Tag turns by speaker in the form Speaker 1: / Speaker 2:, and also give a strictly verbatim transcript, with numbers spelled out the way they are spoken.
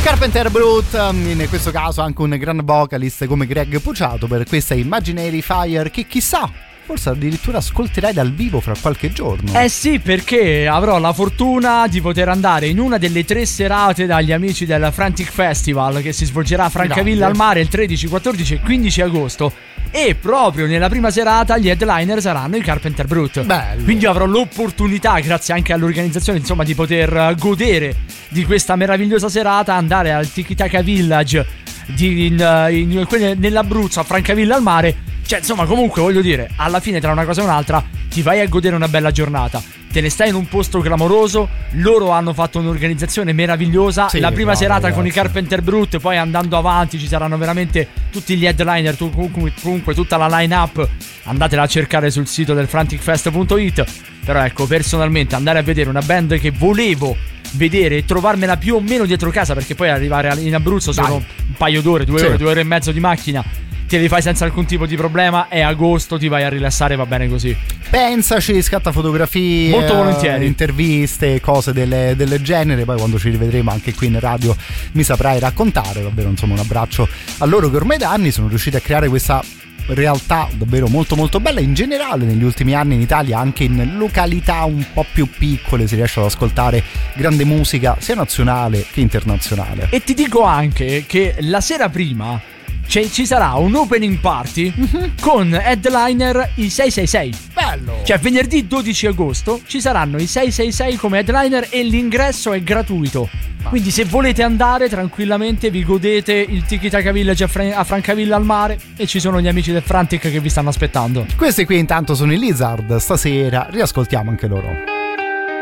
Speaker 1: Carpenter Brut, in questo caso anche un gran vocalist come Greg Puciato per questa Imaginary Fire che chissà, forse addirittura ascolterai dal vivo fra qualche giorno.
Speaker 2: Eh sì, perché avrò la fortuna di poter andare in una delle tre serate dagli amici del Frantic Festival che si svolgerà a Francavilla al Mare il tredici, quattordici e quindici agosto. E proprio nella prima serata gli headliner saranno i Carpenter Brut.
Speaker 1: Bello.
Speaker 2: Quindi avrò l'opportunità, grazie anche all'organizzazione, insomma, di poter godere di questa meravigliosa serata, andare al Tiki Taka Village di, in, in, in, nell'Abruzzo, a Francavilla al Mare. Cioè, insomma, comunque voglio dire, alla fine tra una cosa e un'altra ti vai a godere una bella giornata. Te ne stai in un posto clamoroso. Loro hanno fatto un'organizzazione meravigliosa.
Speaker 1: Sì,
Speaker 2: la prima
Speaker 1: bravo,
Speaker 2: serata
Speaker 1: ragazzi.
Speaker 2: con i Carpenter Brut, poi andando avanti ci saranno veramente tutti gli headliner, tu, comunque, comunque tutta la line up. Andatela a cercare sul sito del frantic fest punto it. Però ecco, personalmente andare a vedere una band che volevo vedere e trovarmela più o meno dietro casa, perché poi arrivare in Abruzzo sono
Speaker 1: Dai.
Speaker 2: un paio d'ore, due
Speaker 1: Sì.
Speaker 2: ore, due ore e mezzo di macchina. Te li fai senza alcun tipo di problema. È agosto, ti vai a rilassare, va bene così.
Speaker 1: Pensaci, scatta fotografie,
Speaker 2: Molto volentieri.
Speaker 1: interviste, cose del, del genere. Poi quando ci rivedremo anche qui in radio mi saprai raccontare. Davvero, insomma, un abbraccio a loro che ormai da anni sono riusciti a creare questa realtà davvero molto molto bella. In generale negli ultimi anni in Italia, anche in località un po' più piccole, si riesce ad ascoltare grande musica sia nazionale che internazionale.
Speaker 2: E ti dico anche che la sera prima C'è, ci sarà un opening party uh-huh. con headliner i sei sei sei.
Speaker 1: Bello!
Speaker 2: Cioè venerdì dodici agosto ci saranno i sei sei sei come headliner e l'ingresso è gratuito. Quindi se volete andare tranquillamente vi godete il Tiki Taka Village a, Fra- a Francavilla al Mare e ci sono gli amici del Frantic che vi stanno aspettando.
Speaker 1: Questi qui intanto sono i Lizard, stasera riascoltiamo anche loro.